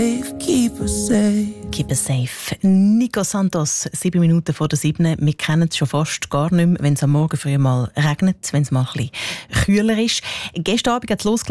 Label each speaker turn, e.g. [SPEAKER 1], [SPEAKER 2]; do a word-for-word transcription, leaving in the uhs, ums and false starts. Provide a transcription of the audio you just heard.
[SPEAKER 1] Keep us safe. Keep us safe. Nico Santos, sieben Minuten vor der sieben. Wir kennen es schon fast gar nicht mehr, wenn es am Morgen früh mal regnet, wenn es mal ein bisschen kühler ist. Gestern Abend hat es losgelegt.